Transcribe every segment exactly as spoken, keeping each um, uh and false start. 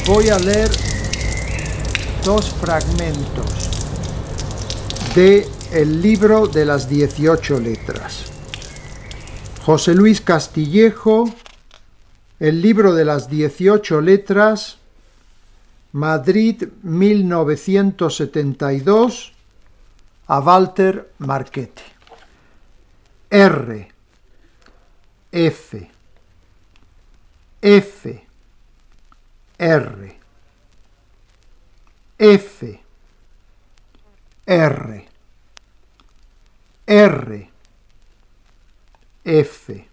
voy a leer dos fragmentos de El libro de las dieciocho letras. José Luis Castillejo, El libro de las dieciocho letras, Madrid mil novecientos setenta y dos, a Walter Marchetti. R, F, F, R, F, R, R, F,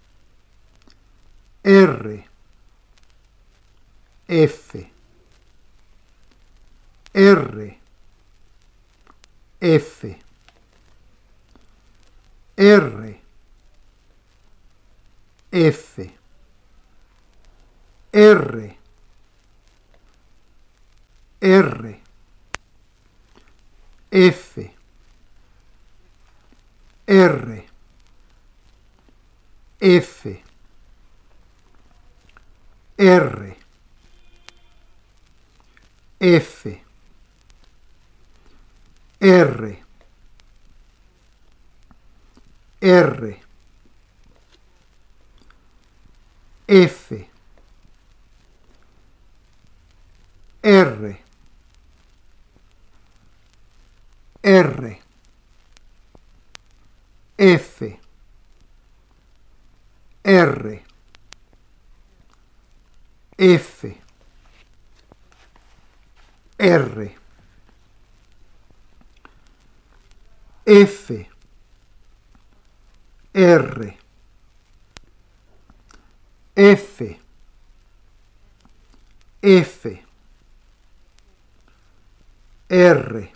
R, F, R, F, R, F, R, R, F, R, F, R, F, R, R, F, R, R, F, R, F, R, F, R, F, F, R,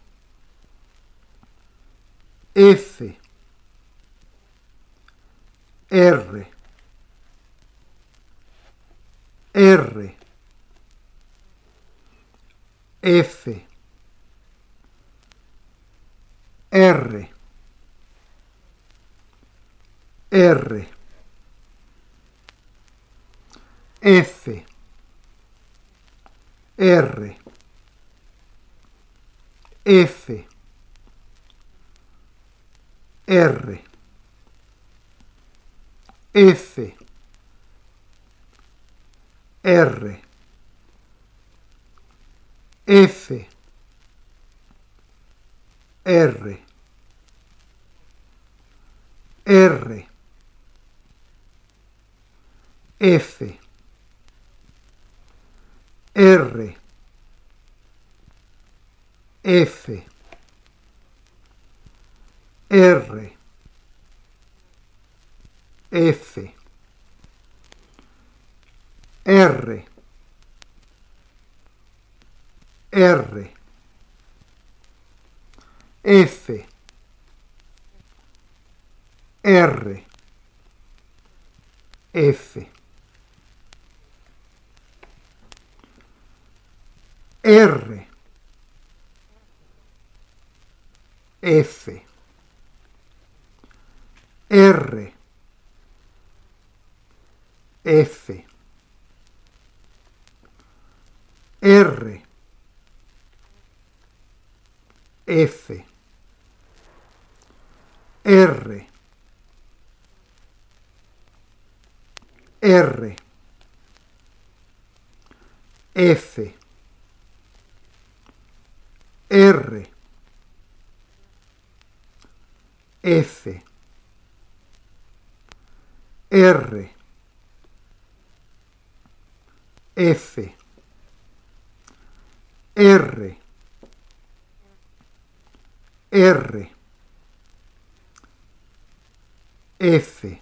F, R, R, F, R, R, F, R, F, R, F, R, F, R, R, F, R, F, R, F, R, R, F, R, F, R, F, R, F, R, F, R, R, F, R, F, R, F, R, R, F,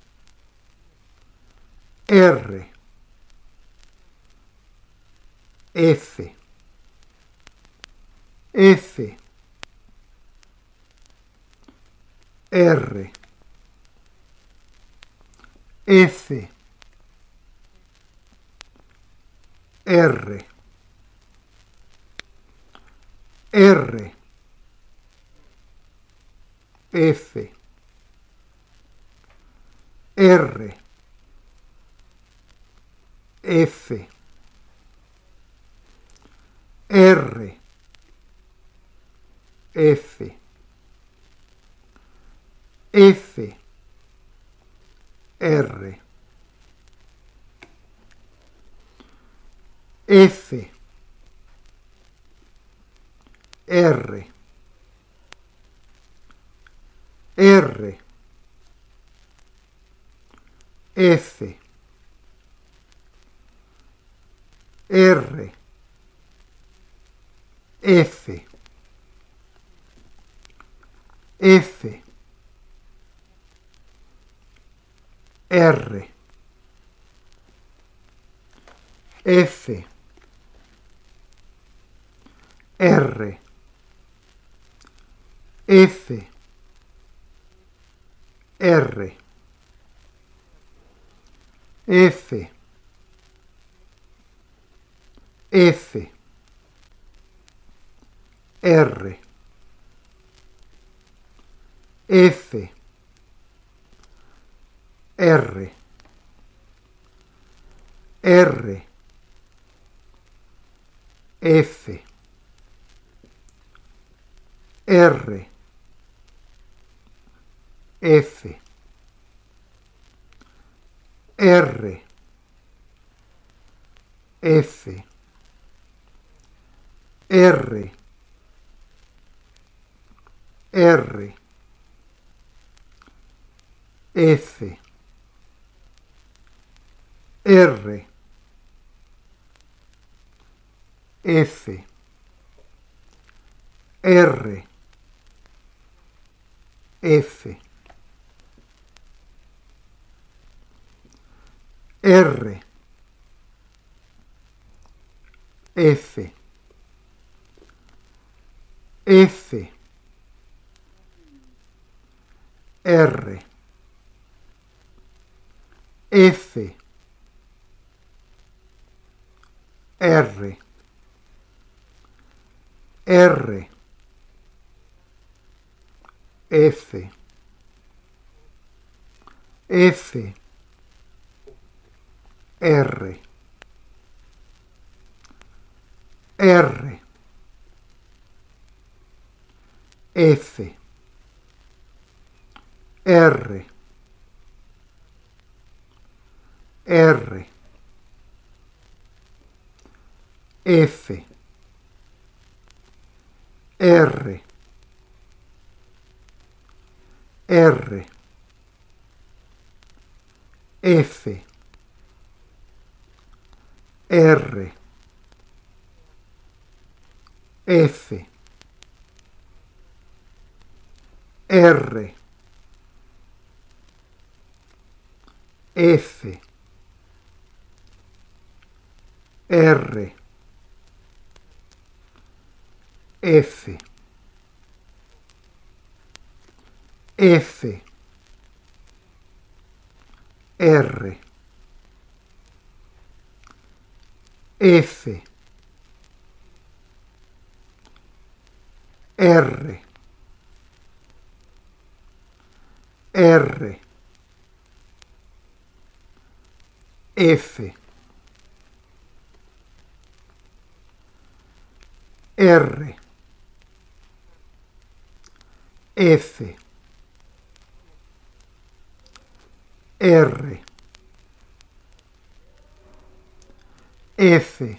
R, F, F, R, F, R, R, F, R, F, R, F, F, R, F, R, R, F, R, F, F, R, F, R, F, R, F, F, R, F, R, R, F, R, F, R, F, R, R, F, R, F, R, F, R, F, F, R, F, R, R, F, F, R, R, F, R, R, F, R, R, F, R, F, R, F, R, F, F, R, F, R, R, F, R, F, R, F,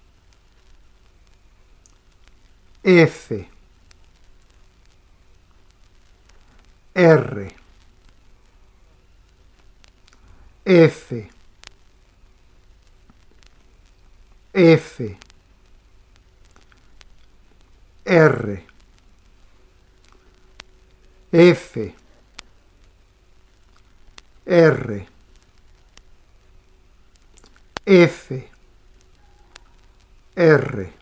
F, R, F, F, R, F, R, F, R,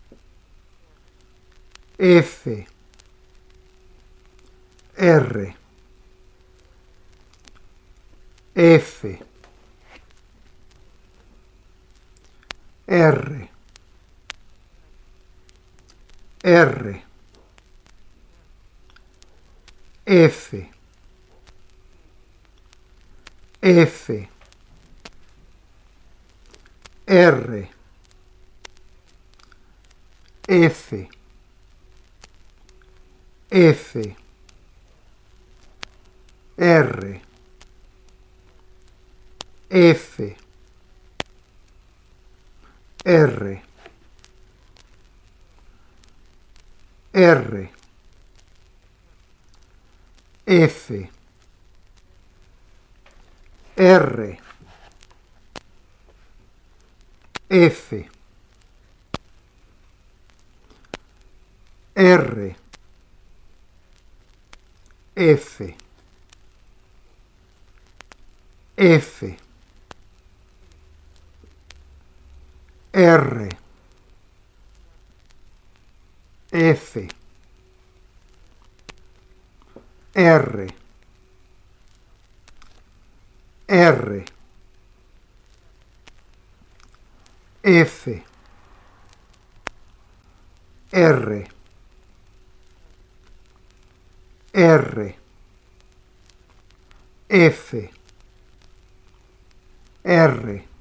F, R, F, R, R, F, F, R, F, F, R, F, R, R, F, R, F, R, F, F, R, F, R, R, F, R, R, F, R,